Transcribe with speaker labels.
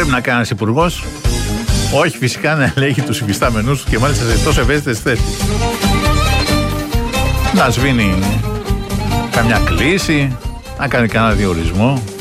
Speaker 1: να κάνει ένας υπουργός? Όχι, φυσικά να ελέγχει τους υφιστάμενους του και μάλιστα σε τόσο ευαίσθητες θέσεις. Να σβήνει καμιά κλίση, να κάνει κανένα διορισμό.